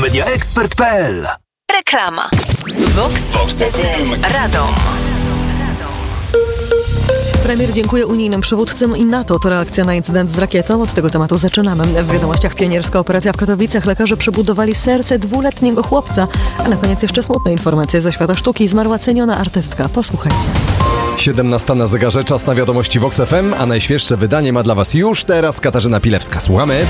mediaexpert.pl. Reklama. Vox FM Radom. Premier dziękuje unijnym przywódcom i NATO. To reakcja na incydent z rakietą. Od tego tematu zaczynamy. W wiadomościach pionierska operacja w Katowicach. Lekarze przebudowali serce 2-letniego chłopca. A na koniec jeszcze smutne informacje ze świata sztuki. Zmarła ceniona artystka. Posłuchajcie. 17 na zegarze, czas na wiadomości Vox FM, a najświeższe wydanie ma dla Was już teraz Katarzyna Pilewska. Słuchamy.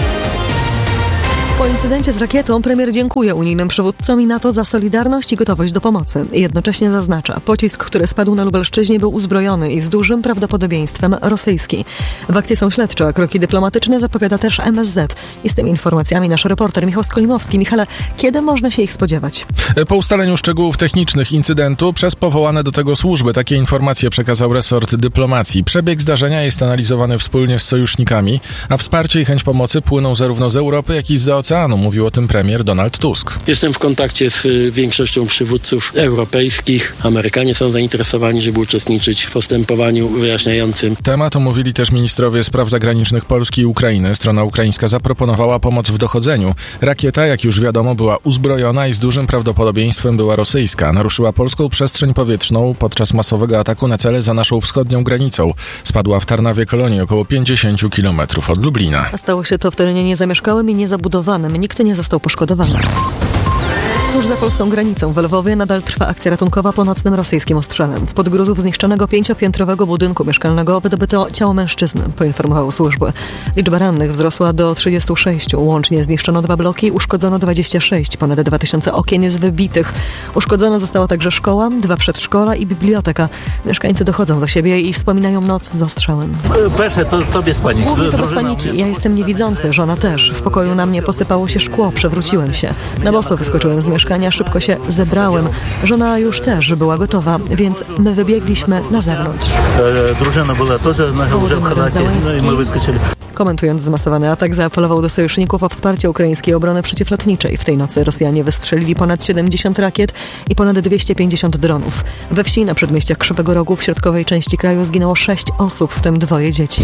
Po incydencie z rakietą premier dziękuje unijnym przywódcom i NATO za solidarność i gotowość do pomocy. Jednocześnie zaznacza, pocisk, który spadł na Lubelszczyźnie, był uzbrojony i z dużym prawdopodobieństwem rosyjski. W akcji są śledcze, a kroki dyplomatyczne zapowiada też MSZ. I z tymi informacjami nasz reporter Michał Skolimowski. Michale, kiedy można się ich spodziewać? Po ustaleniu szczegółów technicznych incydentu przez powołane do tego służby takie informacje przekazał resort dyplomacji. Przebieg zdarzenia jest analizowany wspólnie z sojusznikami, a wsparcie i chęć pomocy płyną zarówno z Europy, jak i z oceanu, mówił o tym premier Donald Tusk. Jestem w kontakcie z większością przywódców europejskich. Amerykanie są zainteresowani, żeby uczestniczyć w postępowaniu wyjaśniającym. Temat omówili też ministrowie spraw zagranicznych Polski i Ukrainy. Strona ukraińska zaproponowała pomoc w dochodzeniu. Rakieta, jak już wiadomo, była uzbrojona i z dużym prawdopodobieństwem była rosyjska. Naruszyła polską przestrzeń powietrzną podczas masowego ataku na cele za naszą wschodnią granicą. Spadła w Tarnawie Kolonii, około 50 km od Lublina. Stało się to w terenie niezamieszkałym i niezabudowanym. Nikt nie został poszkodowany. Tuż za polską granicą w Lwowie nadal trwa akcja ratunkowa po nocnym rosyjskim ostrzale. Spod gruzów zniszczonego 5-piętrowego budynku mieszkalnego wydobyto ciało mężczyzny, poinformowały służby. Liczba rannych wzrosła do 36. Łącznie zniszczono 2 bloki, uszkodzono 26. Ponad 2000 okien jest wybitych. Uszkodzona została także szkoła, 2 przedszkola i biblioteka. Mieszkańcy dochodzą do siebie i wspominają noc z ostrzałem. To bez paniki. Głównie to bez paniki. Ja jestem niewidzący, żona też. W pokoju na mnie posypało się szkło, przewróciłem się. Na boso wyskoczyłem z mieszkania, szybko się zebrałem. Żona już też była gotowa, więc my wybiegliśmy na zewnątrz. Drużyna była też w Chorwacji, no i my wyskoczyli. Komentując zmasowany atak, zaapelował do sojuszników o wsparcie ukraińskiej obrony przeciwlotniczej. W tej nocy Rosjanie wystrzelili ponad 70 rakiet i ponad 250 dronów. We wsi na przedmieściach Krzywego Rogu w środkowej części kraju zginęło 6 osób, w tym 2 dzieci.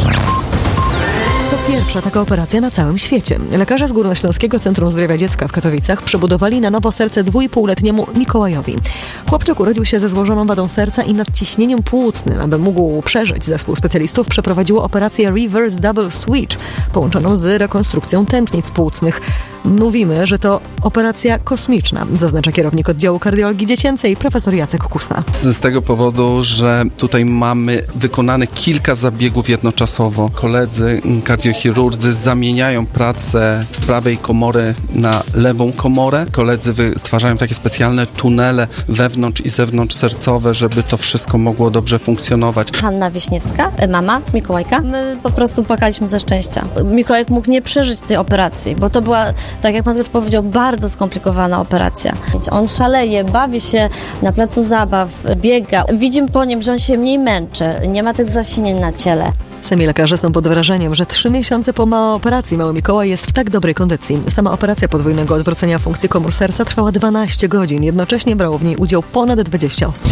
To pierwsza taka operacja na całym świecie. Lekarze z Górnośląskiego Centrum Zdrowia Dziecka w Katowicach przebudowali na nowo serce 2,5-letniemu Mikołajowi. Chłopczyk urodził się ze złożoną wadą serca i nadciśnieniem płucnym. Aby mógł przeżyć, zespół specjalistów przeprowadziło operację Reverse Double Switch, połączoną z rekonstrukcją tętnic płucnych. Mówimy, że to operacja kosmiczna, zaznacza kierownik oddziału kardiologii dziecięcej profesor Jacek Kusa. Z tego powodu, że tutaj mamy wykonane kilka zabiegów jednoczasowo. Koledzy kardiochirurdzy zamieniają pracę prawej komory na lewą komorę. Koledzy stwarzają takie specjalne tunele wewnątrz i zewnątrz sercowe, żeby to wszystko mogło dobrze funkcjonować. Hanna Wiśniewska, mama Mikołajka. My po prostu płakaliśmy ze szczęścia. Mikołajek mógł nie przeżyć tej operacji, bo to była, tak jak pan doktor powiedział, bardzo skomplikowana operacja. On szaleje, bawi się na placu zabaw, biega. Widzimy po nim, że on się mniej męczy, nie ma tych zasinień na ciele. Sami lekarze są pod wrażeniem, że 3 miesiące po operacji mały Mikołaj jest w tak dobrej kondycji. Sama operacja podwójnego odwrócenia funkcji komór serca trwała 12 godzin. Jednocześnie brało w niej udział ponad 20 osób.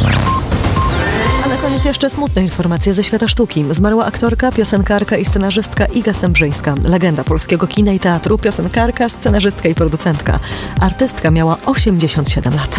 A na koniec jeszcze smutne informacje ze świata sztuki. Zmarła aktorka, piosenkarka i scenarzystka Iga Sembrzyńska. Legenda polskiego kina i teatru, piosenkarka, scenarzystka i producentka. Artystka miała 87 lat.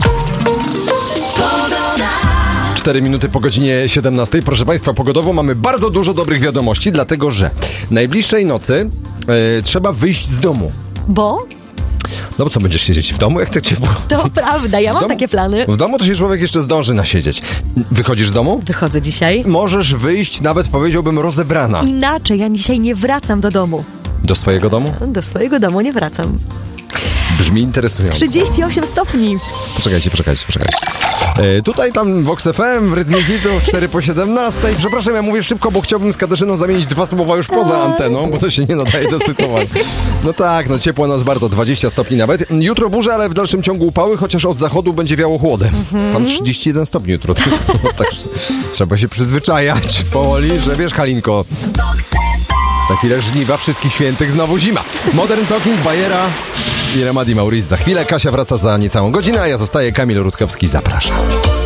4 minuty po godzinie 17. Proszę Państwa, pogodowo mamy bardzo dużo dobrych wiadomości, dlatego że najbliższej nocy trzeba wyjść z domu. Bo? No bo co, będziesz siedzieć w domu, jak tak ciepło? To prawda, ja mam takie plany. W domu to się człowiek jeszcze zdąży nasiedzieć. Wychodzisz z domu? Wychodzę dzisiaj. Możesz wyjść, nawet powiedziałbym, rozebrana. Inaczej, ja dzisiaj nie wracam do domu. Do swojego domu? Do swojego domu nie wracam. Brzmi interesująco. 38 stopni. Poczekajcie. Tutaj tam Vox FM w rytmie hitu 4 po 17. Przepraszam, ja mówię szybko, bo chciałbym z Katarzyną zamienić 2 słowa już poza anteną, bo to się nie nadaje do sytuacji. No tak, ciepła noc bardzo, 20 stopni nawet. Jutro burza, ale w dalszym ciągu upały, chociaż od zachodu będzie wiało chłodem. Tam 31 stopni jutro. Tak, trzeba się przyzwyczajać powoli, że wiesz, Halinko. Za chwilę żniwa wszystkich świętych, znowu zima. Modern Talking, Bajera i Remadi Maurice za chwilę. Kasia wraca za niecałą godzinę, a ja zostaję. Kamil Rutkowski, zapraszam.